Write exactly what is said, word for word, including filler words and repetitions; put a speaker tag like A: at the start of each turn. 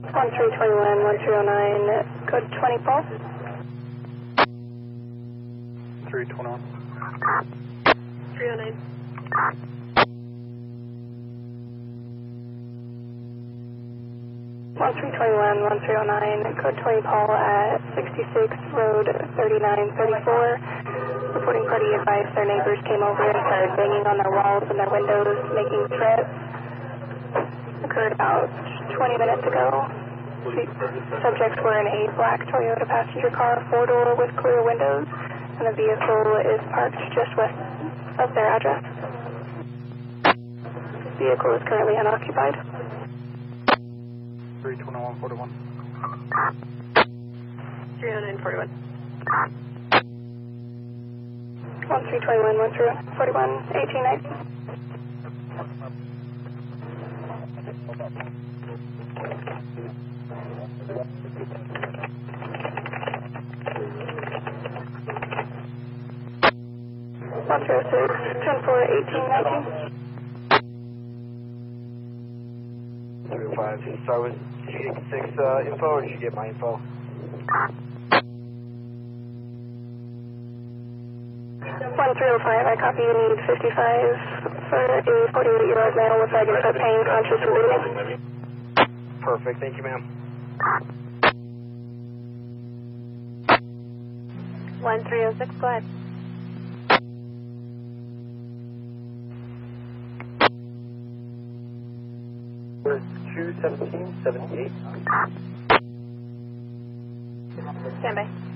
A: one three two one, one three oh nine, code twenty, Paul.
B: three twenty-one.
A: three oh nine. one three two one, one three oh nine, code twenty, Paul at sixty-six, road thirty-nine thirty-four. Reporting party advice their neighbors came over and started banging on their walls and their windows, making threats. Occurred about twenty minutes ago. The subjects were in a black Toyota passenger car, four-door with clear windows, and the vehicle is parked just west of their address. The vehicle is currently unoccupied.
B: three twenty-one forty-one.
A: three oh nine forty-one. one three two one, one three forty-one, eighteen nineteen. one three oh six, ten four, eighteen nineteen.
C: three oh five, start with, did you get six uh, info or did you get my info?
A: one three oh five, I copy you need fifty-five for a forty-eight-year-old male with leg and foot pain, conscious and breathing.
C: Perfect, thank you, ma'am.
A: one three oh six, go ahead.
C: two seventeen seventy-eight.
A: Stand by.